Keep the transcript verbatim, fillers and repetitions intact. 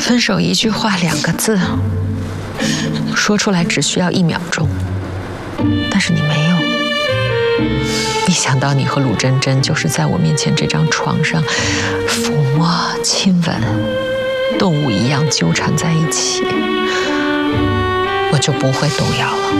分手一句话两个字，说出来只需要一秒钟，但是你没有。一想到你和鲁真真就是在我面前这张床上抚摸、亲吻，动物一样纠缠在一起，我就不会动摇了。